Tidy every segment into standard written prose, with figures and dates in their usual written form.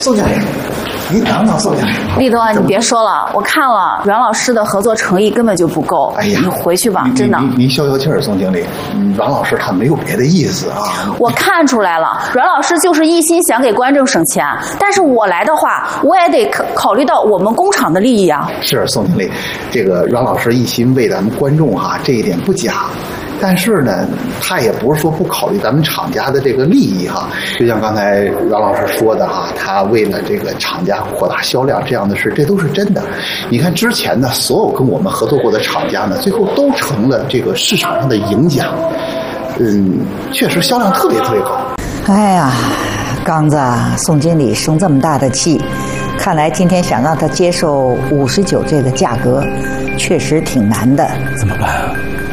宋经理，你等等，宋经理。 立东啊，你别说了，我看了阮老师的合作诚意根本就不够。 哎呀， 你回去吧，真的。 您消消气儿，宋经理。阮老师他没有别的意思啊。 我看出来了，阮老师就是一心想给观众省钱，但是我来的话，我也得考虑到我们工厂的利益啊。 是宋经理，这个阮老师一心为咱们观众啊，这一点不假。但是呢，他也不是说不考虑咱们厂家的这个利益哈。就像刚才阮老师说的哈，他为了这个厂家扩大销量这样的事，这都是真的。你看之前呢，所有跟我们合作过的厂家呢，最后都成了这个市场上的赢家。确实销量特别高。 哎呀，刚子，宋经理生这么大的气，看来今天想让他接受59这个价格，确实挺难的。 怎么办啊？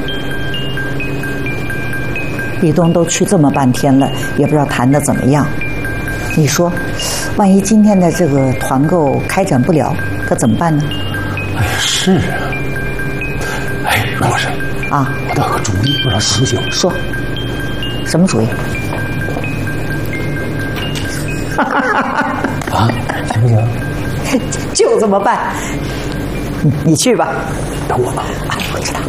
立冬都去这么半天了，也不知道谈得怎么样。你说，万一今天的这个团购开展不了，可怎么办呢？ 哎呀，是啊。哎，阮老师啊， 我倒有个主意，不知道行不行？ 说，什么主意？ 啊，行不行？ 就这么办。你去吧。 等我吧。 啊，我知道。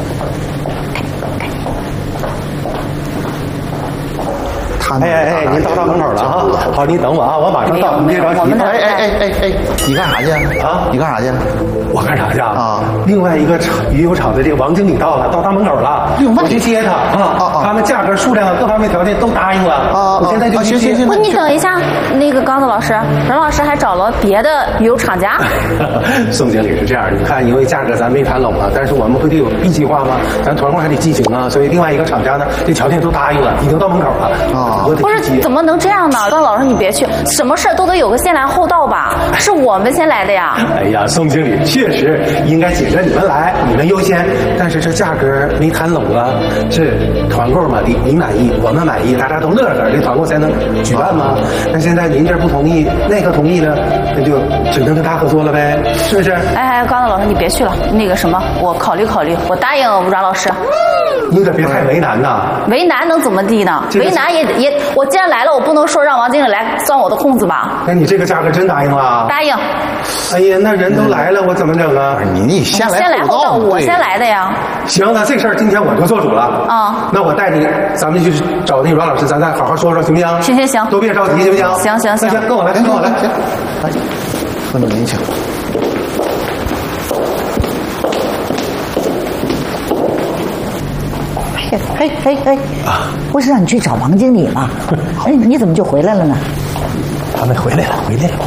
哎，您到门口了啊！好，您等我啊，我马上到，你别着急。 哎，你干啥去啊？你干啥去？ 我干啥去啊？ 另外一个鱼油厂的这个王经理到他门口了，我去接他啊。他们价格、数量、各方面条件都答应了啊。我现在就去接。 不，你等一下，那个刚子老师，阮老师还找了别的鱼油厂家。 宋经理是这样，你看，因为价格咱没谈拢啊，但是我们不得有 B 计划吗？咱团购还得进行啊，所以另外一个厂家呢，这条件都答应了，已经到门口了啊。 不是，怎么能这样呢？刚老师，你别去，什么事都得有个先来后到吧？是我们先来的呀。 哎呀，宋经理确实应该紧着你们来，你们优先。但是这价格没谈拢啊，这团购嘛，你满意，我们满意，大家都乐呵，这团购才能举办嘛。那现在您这不同意，那个同意呢，那就只能跟他合作了呗，是不是？ 哎，刚子老师，你别去了，那个什么，我考虑，我答应阮老师。 你可别太为难呐！ 为难能怎么地呢？为难也，我既然来了，我不能说让王经理来钻我的空子吧？ 那你这个价格真答应了？ 答应。 哎呀，那人都来了，我怎么整啊？ 你先来后到，我先来的呀。 行，那这事儿今天我就做主了。啊，那我带你，咱们就去找那阮老师，咱再好好说说，行不行？ 行， 都别着急，行不行？ 行， 那行，跟我来，行， 来，和您请。 哎，不是让你去找王经理吗？哎，你怎么就回来了呢？ 他们回来了。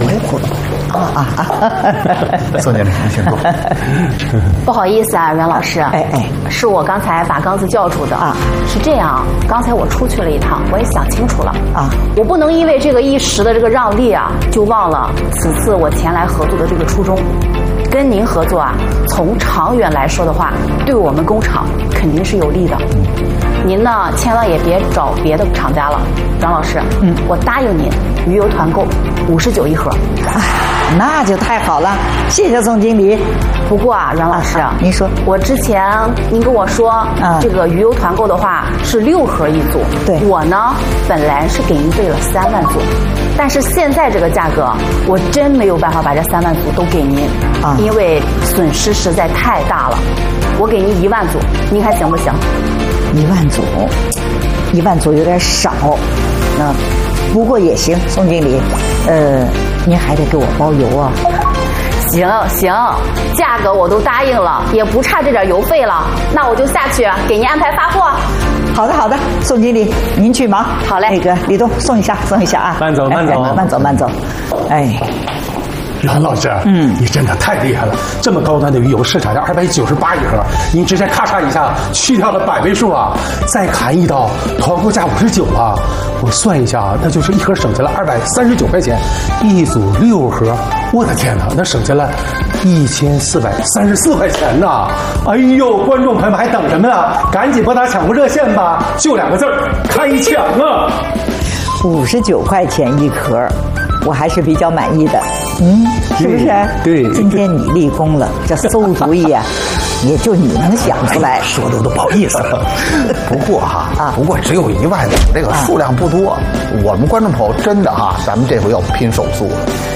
宋经理，您请坐。 不好意思啊，阮老师。哎，是我刚才把刚子叫住的啊。是这样，刚才我出去了一趟，我也想清楚了啊，我不能因为这个一时的这个让利啊，就忘了此次我前来合作的这个初衷。跟您合作啊，从长远来说的话，对我们工厂肯定是有利的。您呢，千万也别找别的厂家了，阮老师。我答应您，鱼油团购59一盒。 那就太好了，谢谢宋经理。 不过啊，阮老师， 您说， 我之前您跟我说，这个鱼油团购的话是6盒一组。 对， 我呢本来是给您备了3万组，但是现在这个价格，我真没有办法把这3万组都给您啊，因为损失实在太大了。我给您1万组，您看行不行 ？1万组，1万组有点少，不过也行，宋经理，您还得给我包邮啊。 行，价格我都答应了，也不差这点邮费了，那我就下去给您安排发货。 好的，宋经理，您去忙。 好嘞， 那个李东送一下啊。 慢走。 哎。 阮老师，你真的太厉害了！这么高端的鱼油，市场价298一盒，您直接咔嚓一下去掉了100位数啊，再砍一刀，团购价59了。我算一下，那就是一盒省下了239块钱，一组6盒，我的天哪，那省下了1434块钱呐！哎呦，观众朋友们还等什么呀？赶紧拨打抢购热线吧，就2个字儿：开抢啊 ！59块钱一盒。我还是比较满意的，是不是？ 对， 今天你立功了，这馊主意啊，也就你能想出来。 说的都不好意思了。 不过只有1万组，这个数量不多。我们观众朋友真的咱们这回要拼手速了。